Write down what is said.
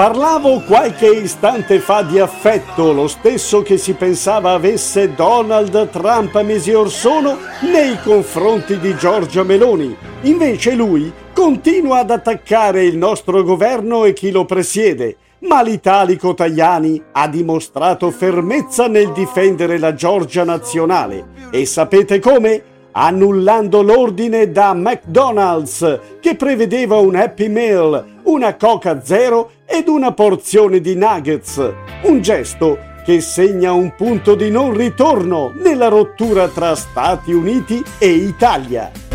Parlavo qualche istante fa di affetto, lo stesso che si pensava avesse Donald Trump mesi or sono nei confronti di Giorgia Meloni. Invece lui continua ad attaccare il nostro governo e chi lo presiede. Ma l'italico Tajani ha dimostrato fermezza nel difendere la Georgia nazionale. E sapete come? Annullando l'ordine da McDonald's che prevedeva un Happy Meal, una Coca Zero ed una porzione di nuggets. Un gesto che segna un punto di non ritorno nella rottura tra Stati Uniti e Italia.